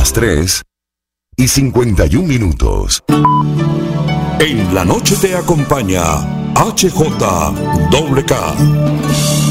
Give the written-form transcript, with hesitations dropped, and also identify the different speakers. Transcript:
Speaker 1: las 3:51. En la noche te acompaña HJWK.